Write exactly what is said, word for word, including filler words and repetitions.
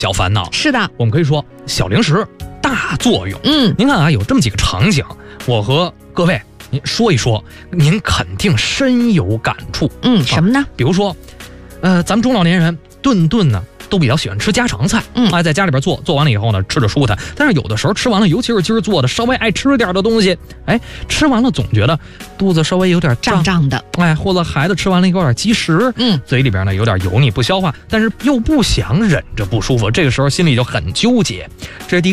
小烦恼。 是的， 我们可以说小零食大作用。 嗯， 您看啊，有这么几个场景，我和各位您说一说，您肯定深有感触。 嗯，什么呢？ 比如说，呃，咱们中老年人顿顿呢都比较喜欢吃家常菜， 嗯， 哎，在家里边做，做完了以后呢，吃着舒坦。但是有的时候吃完了，尤其是今儿做的稍微爱吃点的东西，哎，吃完了总觉得肚子稍微有点胀胀的， 哎，或者孩子吃完了有点积食， 嗯， 嘴里边呢有点油腻不消化，但是又不想忍着不舒服，这个时候心里就很纠结。这是第一。